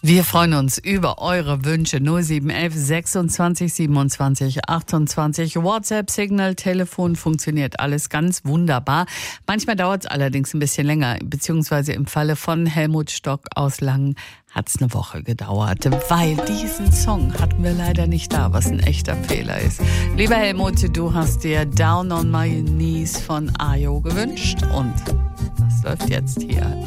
Wir freuen uns über eure Wünsche. 0711 26 27 28. WhatsApp, Signal, Telefon, funktioniert alles ganz wunderbar. Manchmal dauert es allerdings ein bisschen länger, beziehungsweise im Falle von Helmut Stock aus Langen hat es eine Woche gedauert, weil diesen Song hatten wir leider nicht da, was ein echter Fehler ist. Lieber Helmut, du hast dir Down on My Knees von Ayo gewünscht und das läuft jetzt hier.